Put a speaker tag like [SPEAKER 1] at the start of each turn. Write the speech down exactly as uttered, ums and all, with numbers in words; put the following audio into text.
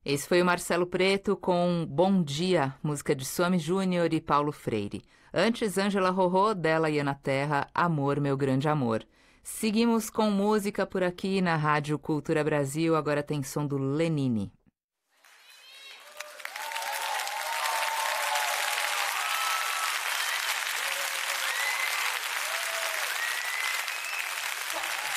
[SPEAKER 1] Esse foi o Marcelo Preto com Bom Dia, música de Suami Júnior e Paulo Freire. Antes, Ângela Rorô, dela e Ana Terra, Amor, Meu Grande Amor. Seguimos com música por aqui na Rádio Cultura Brasil, agora tem som do Lenine.